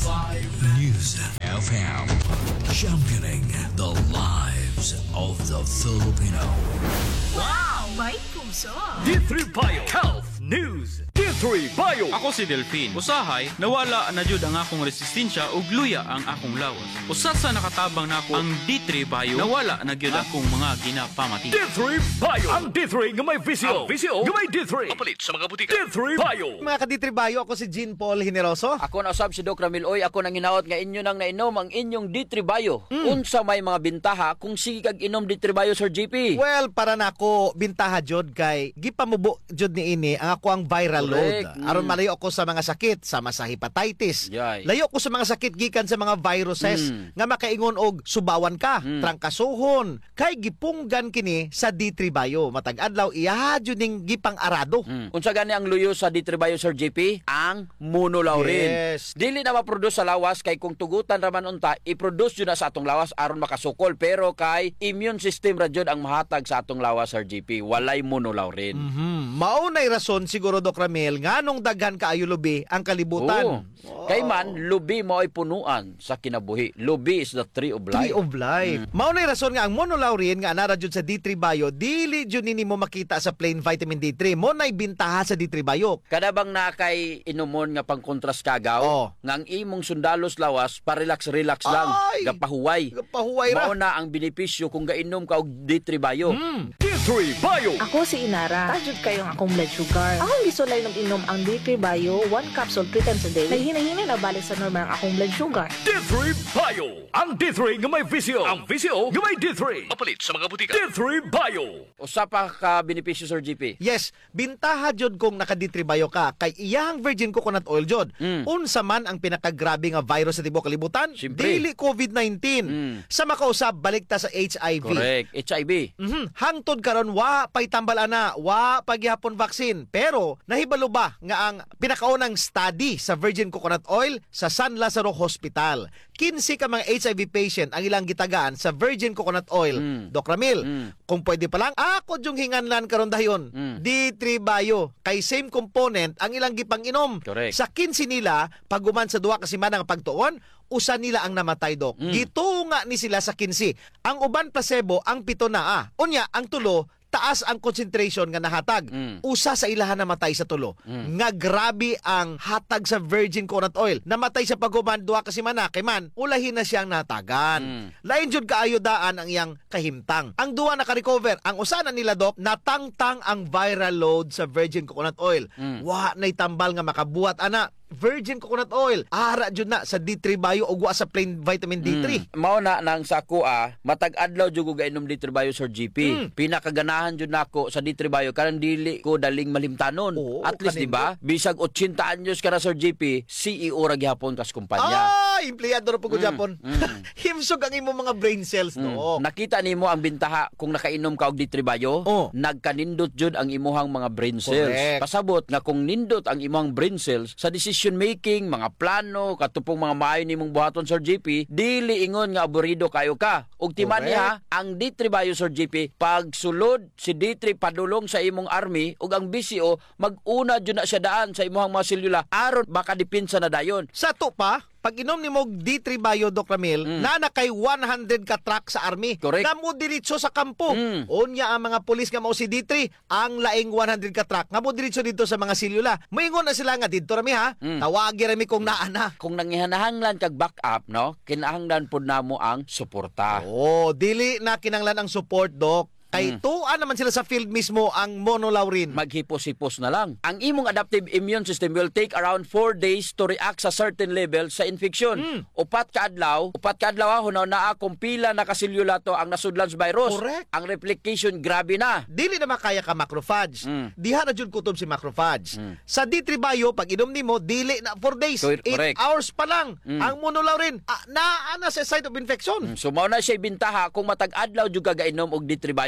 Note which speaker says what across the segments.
Speaker 1: News FM. Championing the lives of the Filipino.
Speaker 2: Wow! May puso!
Speaker 3: D3 Bio Health News. D3 Bio.
Speaker 4: Ako si Delphine. Usahay, nawala na jud ang akong resistensya ug luya ang akong lawas. Usa sa nakatabang nako ang D3 Bio, nawala na gyud akong mga ginapamati.
Speaker 3: D3 Bio. Ang D3 nga may visio. Ang visio nga may D3.
Speaker 4: Papalit sa mga butika.
Speaker 3: D3 Bio.
Speaker 5: Mga kaditribayo, ako si Jean Paul Generoso.
Speaker 6: Ako na usab si Doc Ramil. Oy, ako nang hinaot nga inyo nang nainom ang inyong D3 Bio. Unsa may mga bintaha kung sige kag inom D3 Bio, Sir GP?
Speaker 5: Well, para nako bintaha jud kay gipamubo jud ni ini ang ako ang viral
Speaker 6: Correct.
Speaker 5: load. Aron malayo ako sa mga sakit, sama sa hepatitis.
Speaker 6: Yay.
Speaker 5: Layo ko sa mga sakit gikan sa mga viruses nga makaingon og subawan ka, trangkasuhon. Kay gipunggan kini sa D3 Bio. Matag adlaw iya jud ning gipang arado.
Speaker 6: Unsa gani ang luyo sa D3 Bio, Sir GP? Ang monolaurin.
Speaker 5: Yes.
Speaker 6: Dili na ma-produce sa lawas kay kung tugutan raman unta, i-produce yun na sa atong lawas aron makasukol. Pero kay immune system ra jud ang mahatag sa atong lawas, Sir GP. Walay monolaurin.
Speaker 5: Maunay rason siguro Doc Ramil nganong daghan kaayo lubi ang kalibutan.
Speaker 6: Oo. Kay man, lubi mo ay punuan sa kinabuhi. Lubi is the tree of life.
Speaker 5: Tree of life. Maunay rason nga ang monolaurin nga anara jud sa D3 Bio, dili jud nini mo makita sa plain vitamin D3. Mo nay bintaha sa D3 Bio.
Speaker 6: Kada bang na kay inumon nga pang kontras kagaw,
Speaker 5: Oo.
Speaker 6: nga ang imong sundalos lawas, pa-relax-relax lang,
Speaker 5: Ay!
Speaker 6: gapahuway.
Speaker 5: Gapahuway ra.
Speaker 6: Mao na ang benepisyo kung gainom ka og D3 Bio.
Speaker 3: D3 Bio.
Speaker 2: Ako si Inara. Tajud kayo ang akong blood sugar. Akong gisulay nung inom ang D3 Bio, 1 capsule 3 times a day. May hinahinay na balik sa normal ang akong blood sugar.
Speaker 3: D3 Bio. Ang D3 nga may visio. Ang visio nga may D3.
Speaker 4: Papalit sa mga butika.
Speaker 3: D3 Bio.
Speaker 6: Usa pa ka benepisyo, Sir GP.
Speaker 5: Yes, bintaha jud kung naka-D3 Bio ka kay iyang virgin coconut oil jud. Unsa man ang pinakagrabe nga virus sa tibuok kalibutan?
Speaker 6: Siyempre.
Speaker 5: Dili COVID-19. Sa makausap balik ta sa HIV.
Speaker 6: Correct. HIV.
Speaker 5: Hangtod karon wa pay tambal ana, wa pagyapon vaccine. Pero nahibalo ba nga ang pinakaunang study sa virgin coconut oil sa San Lazaro Hospital. 15 ka mga HIV patient ang ilang gitagaan sa virgin coconut oil. Doc Ramil, kung pwede pa lang, ako yung hinganlan karon dayon. D3 Bio, kay same component ang ilang gipang inom.
Speaker 6: Correct.
Speaker 5: Sa 15 nila, paguman sa duwa ka semana nga pagtuon, usa nila ang namatay, Dok. Gitunga ni sila sa 15. Ang uban placebo, ang 7 na. Unya, ang tulo, taas ang concentration nga nahatag. Usa sa ilahan namatay sa tulo. Nga grabe ang hatag sa virgin coconut oil. Namatay sa paguman duha ka semana kay man ulahin na siyang natagan. Lain jud kaayo daan ang iyang kahimtang. Ang duha naka-recover. Ang usa na nila, Dok, natangtang ang viral load sa virgin coconut oil. Wa nay tambal nga makabuhat ana. Virgin coconut oil ara jud na sa D3 Bio ug wa sa plain vitamin D3.
Speaker 6: Mao na nang sa kuha, matag adlaw jud ko gainom D3 Bio, Sir GP. Pinakaganahan jud nako sa D3 Bio kanang dili ko daling malimtanon.
Speaker 5: Oo,
Speaker 6: At least di ba? Bisag 80 anyos ka na, Sir GP, CEO ra gihapon kas kumpanya.
Speaker 5: Empleyado ra po ko Japon. Himsog ang imong mga brain cells no.
Speaker 6: Nakita nimo ang bintaha kung nakainom ka og D3 Bio,
Speaker 5: Oh.
Speaker 6: nagkanindot jud ang imuhang mga brain cells.
Speaker 5: Correct.
Speaker 6: Pasabot nga kung nindot ang imuhang brain cells sa decision making, mga plano, katupong mga maayo nimong buhaton, Sir GP, dili ingon nga aburido kayo ka. Ug timan niya, ang D3 Bio, Sir GP, pag sulod si D3 padulong sa imong army ug ang BCO mag-una jud na siya daan sa imong mga selula aron makadipinsa na dayon.
Speaker 5: Sa to pa, pag inom ni mo D3 Bio, Doc Ramil, na kay 100 ka truck sa army.
Speaker 6: Correct.
Speaker 5: Namo diretso sa kampo. Unya ang mga pulis nga mao si D3, ang laing 100 ka truck. Namo diretso dito sa mga silula. Moingon na sila nga dito rami ha. Tawagi rami kung naana.
Speaker 6: Kung nangihanahanglan kag backup, no, kinahanglan pud namo ang suporta.
Speaker 5: Oh, dili na kinanglan ang support, Doc. Kay tuan naman sila sa field mismo ang monolaurin.
Speaker 6: Maghipos-hipos na lang. Ang imong adaptive immune system will take around 4 days to react sa certain level sa infection. Upat ka adlaw hunaw na kung pila na kaselula to ang nasudlan sa virus.
Speaker 5: Correct.
Speaker 6: Ang replication grabe na.
Speaker 5: Dili na makaya ka macrophage. Diha na jud kutob si macrophage. Sa D3 Bio, pag inom nimo, dili na 4 days. 8
Speaker 6: Correct.
Speaker 5: hours pa lang. Ang monolaurin, naana sa site of infection.
Speaker 6: So mao na siya bintaha kung matag adlaw jud ka gainom og D3 Bio.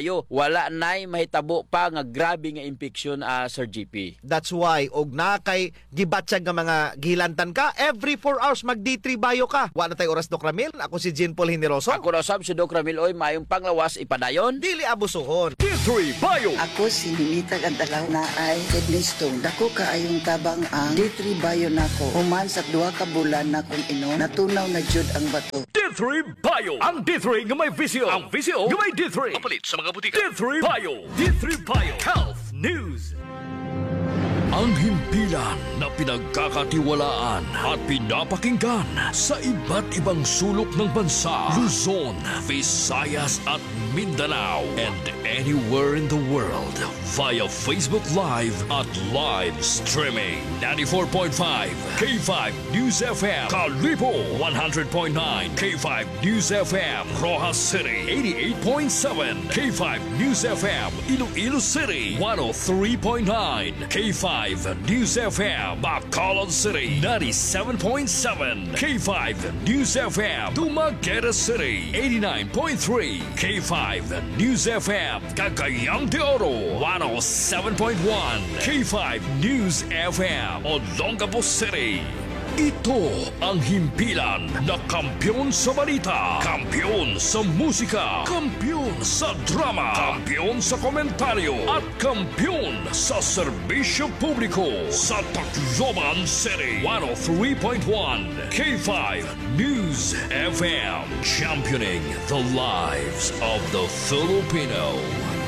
Speaker 6: kaayo. Wala nay mahitabo pa nga grabe nga infection, Sir GP.
Speaker 5: That's why, og na kay gibatsyag nga mga gilantan ka, every 4 hours mag D3 bio ka. Wala tay oras, Doc Ramil. Ako si Jean Paul Hineroso.
Speaker 6: Ako na sab si Doc Ramil, oy, mayong panglawas ipadayon.
Speaker 5: Dili abusuhon.
Speaker 3: D3 Bio.
Speaker 7: Ako si Ninita Gandalaw na ay kidney stone. Dako kaayong tabang ang D3 Bio nako. Human sa 2 ka bulan na kung inom, natunaw na jud ang bato.
Speaker 3: D3 Bio. Ang D3 nga may visyo. Ang visyo nga may D3. Kapalit sa mga butika. D3 Bio. D3 Bio. Health News.
Speaker 1: Ang himpilan na pinagkakatiwalaan at pinapakinggan sa iba't ibang sulok ng bansa, Luzon, Visayas at Mindanao, and anywhere in the world via Facebook Live at live streaming. 94.5 K5 News FM, Kalibo 100.9 K5 News FM, Rojas City 88.7 K5 News FM, Iloilo City 103.9 K5 News FM, Bacolod City 97.7 K5 News FM, Dumaguete City 89.3 K5 News FM, Cagayan de Oro 107.1 K5 News FM, Olongapo City. Ito ang himpilan na kampiyon sa balita, kampiyon sa musika, kampiyon sa drama, kampiyon sa komentaryo, at kampiyon sa serbisyo publiko sa Tacloban City. 103.1 K5 News FM, championing the lives of the Filipino.